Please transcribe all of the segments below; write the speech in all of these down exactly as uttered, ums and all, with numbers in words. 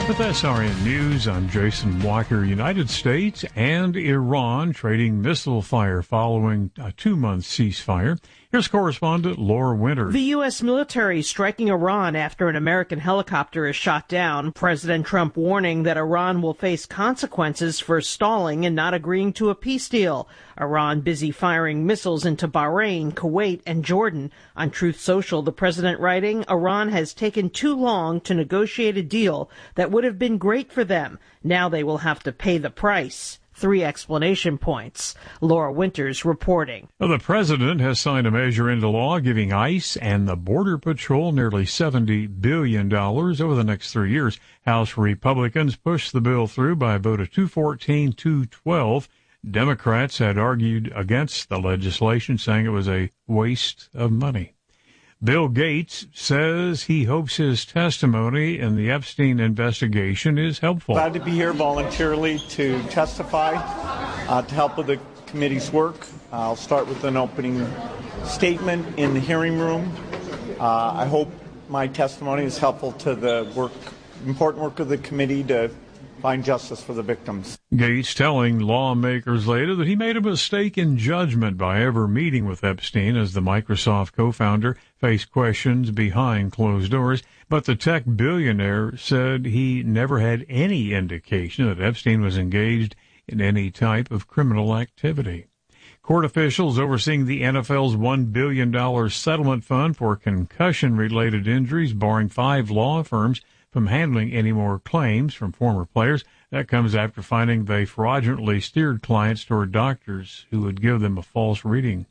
With S R N News, I'm Jason Walker. United States and Iran trading missile fire following a two-month ceasefire. Here's correspondent Laura Winter. The U S military striking Iran after an American helicopter is shot down. President Trump warning that Iran will face consequences for stalling and not agreeing to a peace deal. Iran busy firing missiles into Bahrain, Kuwait, and Jordan. On Truth Social, the president writing, Iran has taken too long to negotiate a deal that would have been great for them. Now they will have to pay the price. Three explanation points. Laura Winters reporting. Well, the president has signed a measure into law giving ICE and the Border Patrol nearly seventy billion dollars over the next three years. House Republicans pushed the bill through by a vote of two fourteen to two twelve. Democrats had argued against the legislation, saying it was a waste of money. Bill Gates says he hopes his testimony in the Epstein investigation is helpful. Glad to be here voluntarily to testify, uh, to help with the committee's work. I'll start with an opening statement in the hearing room. Uh, I hope my testimony is helpful to the work, important work of the committee to find justice for the victims. Gates telling lawmakers later that he made a mistake in judgment by ever meeting with Epstein as the Microsoft co-founder faced questions behind closed doors. But the tech billionaire said he never had any indication that Epstein was engaged in any type of criminal activity. Court officials overseeing the N F L's one billion dollars settlement fund for concussion-related injuries, barring five law firms from handling any more claims from former players. That comes after finding they fraudulently steered clients toward doctors who would give them a false reading.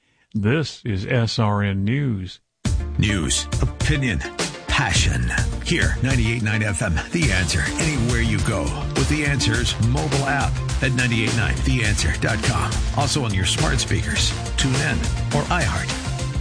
This is S R N News. News, opinion, passion. Here, ninety-eight point nine F M, The Answer. Anywhere you go with The Answer's mobile app at nine eight nine the answer dot com. Also on your smart speakers, tune in, or iHeart.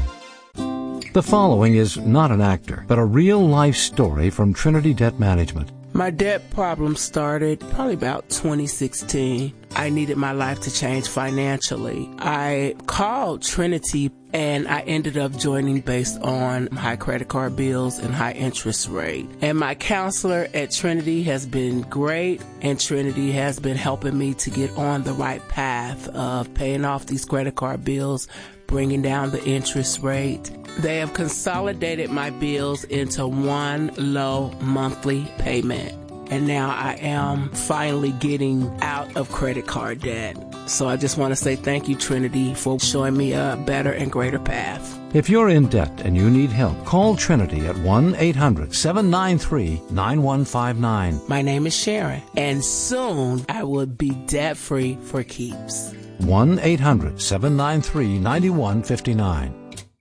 The following is not an actor, but a real-life story from Trinity Debt Management. My debt problem started probably about twenty sixteen. I needed my life to change financially. I called Trinity and I ended up joining based on high credit card bills and high interest rate. And my counselor at Trinity has been great, and Trinity has been helping me to get on the right path of paying off these credit card bills, bringing down the interest rate. They have consolidated my bills into one low monthly payment. And now I am finally getting out of credit card debt. So I just want to say thank you, Trinity, for showing me a better and greater path. If you're in debt and you need help, call Trinity at one eight hundred seven nine three nine one five nine. My name is Sharon, and soon I will be debt-free for keeps. one eight hundred seven nine three nine one five nine.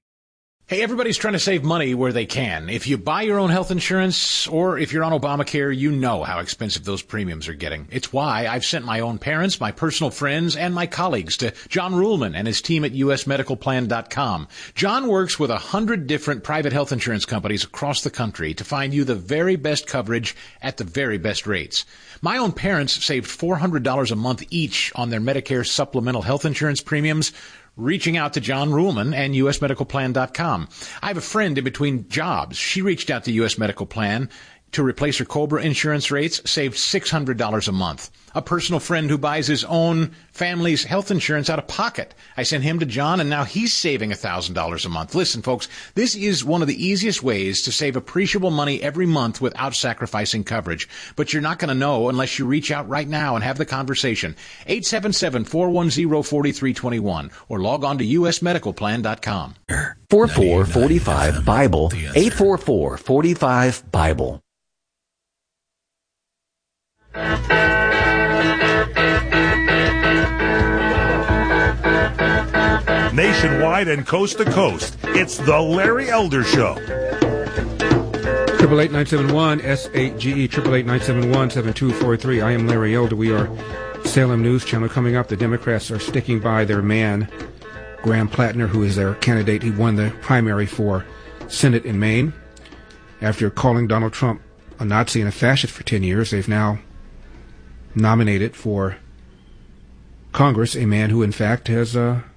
Hey, everybody's trying to save money where they can. If you buy your own health insurance or if you're on Obamacare, you know how expensive those premiums are getting. It's why I've sent my own parents, my personal friends, and my colleagues to John Ruhlman and his team at U S medical plan dot com. John works with a hundred different private health insurance companies across the country to find you the very best coverage at the very best rates. My own parents saved four hundred dollars a month each on their Medicare supplemental health insurance premiums, reaching out to John Ruhlman and U S medical plan dot com. I have a friend in between jobs. She reached out to U S Medical Plan to replace her COBRA insurance rates, saved six hundred dollars a month. A personal friend who buys his own family's health insurance out of pocket. I sent him to John, and now he's saving one thousand dollars a month. Listen, folks, this is one of the easiest ways to save appreciable money every month without sacrificing coverage. But you're not going to know unless you reach out right now and have the conversation. eight seven seven, four one zero, four three two one or log on to U S medical plan dot com. four four four five Bible, eight four four, four five Bible. Nationwide and coast to coast, it's the Larry Elder Show. Triple eight nine seven one S eight G E triple eight nine seven one seven two four three. I am Larry Elder. We are Salem News Channel. Coming up, the Democrats are sticking by their man, Graham Plattner, who is their candidate. He won the primary for Senate in Maine. After calling Donald Trump a Nazi and a fascist for ten years, they've now nominated for Congress a man who, in fact, has uh,